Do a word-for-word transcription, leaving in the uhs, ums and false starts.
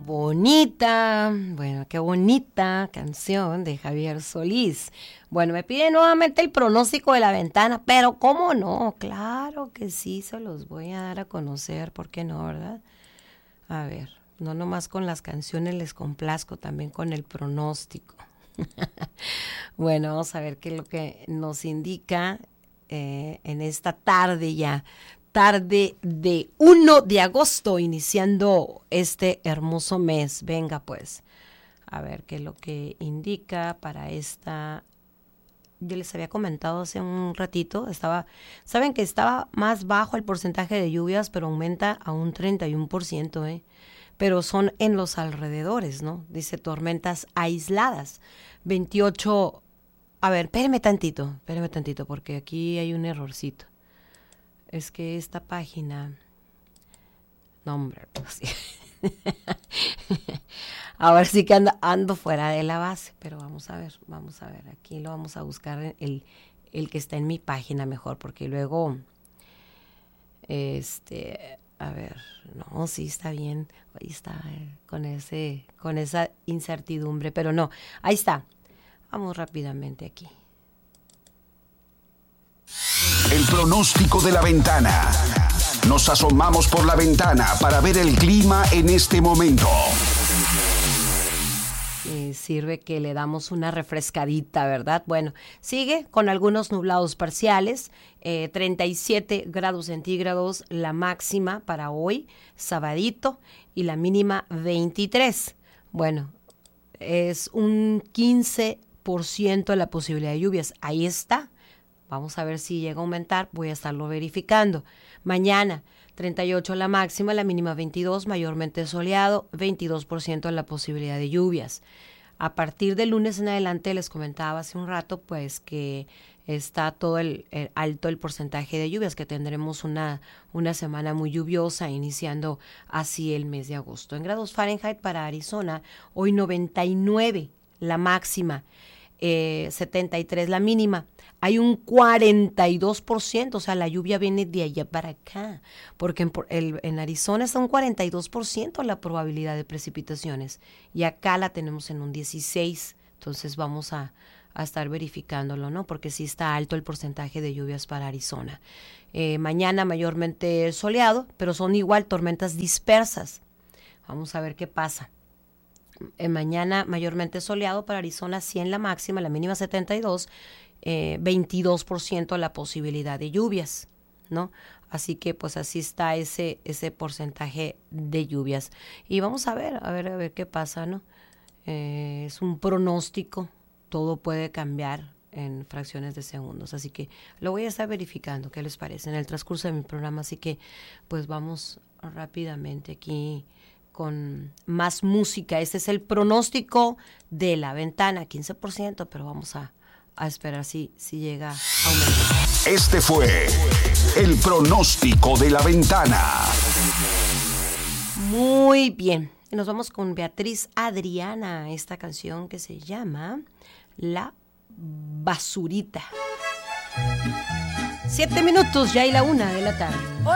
bonita, bueno, qué bonita canción de Javier Solís. Bueno, me pide nuevamente el pronóstico de la ventana, pero ¿cómo no? Claro que sí, se los voy a dar a conocer, ¿por qué no, verdad? A ver, no nomás con las canciones les complazco, también con el pronóstico. Bueno, vamos a ver qué es lo que nos indica eh, en esta tarde ya. Tarde de primero de agosto, iniciando este hermoso mes. Venga pues, a ver qué es lo que indica para esta. Yo les había comentado hace un ratito, estaba, saben que estaba más bajo el porcentaje de lluvias, pero aumenta a un treinta y uno por ciento, ¿eh? Pero son en los alrededores, ¿no? Dice tormentas aisladas, veintiocho, a ver, espérame tantito, espérame tantito, porque aquí hay un errorcito. Es que esta página, no hombre, pues sí. Ahora sí que ando, ando fuera de la base, pero vamos a ver, vamos a ver, aquí lo vamos a buscar el, el que está en mi página mejor, porque luego, este, a ver, no, sí está bien, ahí está, eh, con ese, con esa incertidumbre, pero no, ahí está, vamos rápidamente aquí. El pronóstico de la ventana. Nos asomamos por la ventana para ver el clima en este momento. Y sirve que le damos una refrescadita, ¿verdad? Bueno, sigue con algunos nublados parciales, eh, treinta y siete grados centígrados la máxima para hoy, sabadito, y la mínima veintitrés. Bueno, es un quince por ciento la posibilidad de lluvias. Ahí está. Vamos a ver si llega a aumentar, voy a estarlo verificando. Mañana, treinta y ocho la máxima, la mínima veintidós, mayormente soleado, veintidós por ciento la posibilidad de lluvias. A partir del lunes en adelante, les comentaba hace un rato, pues que está todo el, el alto el porcentaje de lluvias, que tendremos una, una semana muy lluviosa, iniciando así el mes de agosto. En grados Fahrenheit para Arizona, hoy noventa y nueve la máxima, eh, setenta y tres la mínima. Hay un cuarenta y dos por ciento, o sea, la lluvia viene de allá para acá, porque en, el, en Arizona está un cuarenta y dos por ciento la probabilidad de precipitaciones, y acá la tenemos en un dieciséis por ciento, entonces vamos a, a estar verificándolo, ¿no? Porque sí está alto el porcentaje de lluvias para Arizona. Eh, mañana mayormente soleado, pero son igual tormentas dispersas. Vamos a ver qué pasa. Eh, mañana mayormente soleado para Arizona, cien la máxima, la mínima setenta y dos, eh, veintidós por ciento la posibilidad de lluvias, ¿no? Así que pues así está ese, ese porcentaje de lluvias. Y vamos a ver, a ver, a ver qué pasa, ¿no? Eh, es un pronóstico, todo puede cambiar en fracciones de segundos, así que lo voy a estar verificando, ¿qué les parece? En el transcurso de mi programa, así que pues vamos rápidamente aquí con más música. Este es el pronóstico de la ventana, quince por ciento, pero vamos a, a esperar si, si llega a aumentar. Este fue el pronóstico de la ventana. Muy bien, nos vamos con Beatriz Adriana, esta canción que se llama La Basurita. Siete minutos ya y la una de la tarde.